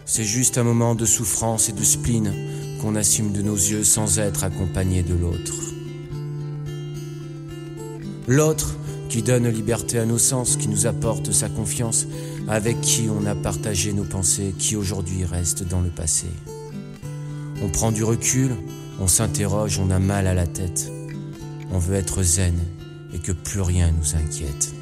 C'est juste un moment de souffrance et de spleen qu'on assume de nos yeux sans être accompagné de l'autre. L'autre qui donne liberté à nos sens, qui nous apporte sa confiance, avec qui on a partagé nos pensées, qui aujourd'hui reste dans le passé. On prend du recul, on s'interroge, on a mal à la tête. On veut être zen et que plus rien nous inquiète.